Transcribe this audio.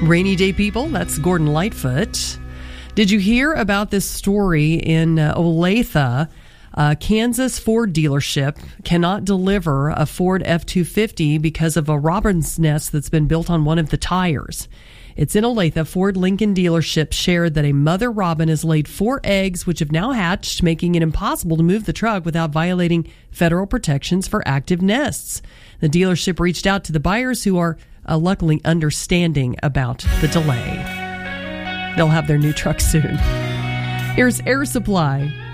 Rainy day people, that's Gordon Lightfoot. Did you hear about this story in Olathe? Kansas Ford dealership cannot deliver a Ford F-250 because of a robin's nest that's been built on one of the tires. It's in Olathe. Ford Lincoln dealership shared that a mother robin has laid 4 eggs, which have now hatched, making it impossible to move the truck without violating federal protections for active nests. The dealership reached out to the buyers, who are luckily understanding about the delay. They'll have their new truck soon. Here's Air Supply